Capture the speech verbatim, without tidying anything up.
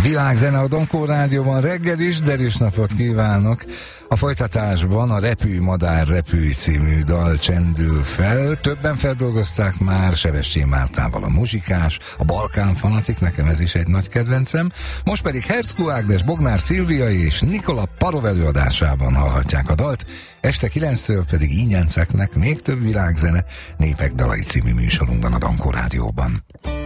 Világzene a Donkó Rádióban reggel is, derűs napot kívánok! A folytatásban a Repülj Madár Repülj című dal csendül fel. Többen feldolgozták már, Sebestyén Mártával a muzsikás, a Balkán fanatik, nekem ez is egy nagy kedvencem. Most pedig Herckó Ágnes, Bognár Szilvia és Nikola Parov előadásában hallhatják a dalt. Este kilenctől pedig Ínyenceknek még több világzene, Népek dalai című műsorunkban a Donkó Rádióban.